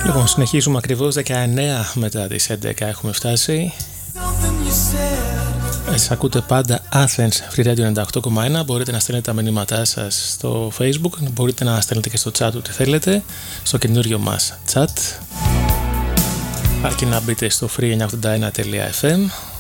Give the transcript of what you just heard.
Λοιπόν, συνεχίζουμε ακριβώς 19 μετά τις 11 έχουμε φτάσει. Ακούτε πάντα Athens Free Radio 98,1. Μπορείτε να στέλνετε τα μηνύματά σας στο Facebook, μπορείτε να στέλνετε και στο chat ό,τι θέλετε, στο καινούριο μας chat. Αρκεί να μπείτε στο free981.fm